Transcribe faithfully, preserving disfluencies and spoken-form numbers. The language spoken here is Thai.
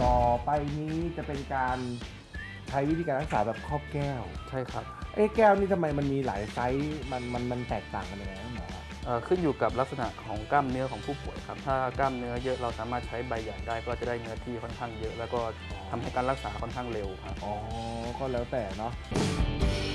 ต่อไปนี้จะเป็นการใช้วิธีการรักษาแบบครอบแก้วใช่ครับเอ้แก้วนี่ทำไมมันมีหลายไซส์มันมันมันแตกต่างกันยังไงครับหมอครับเอ่อขึ้นอยู่กับลักษณะของกล้ามเนื้อของผู้ป่วยครับถ้ากล้ามเนื้อเยอะเราสามารถใช้ใบใหญ่ได้ก็จะได้เนื้อที่ค่อนข้างเยอะแล้วก็ทำให้การรักษาค่อนข้างเร็วครับอ๋อก็แล้วแต่เนาะ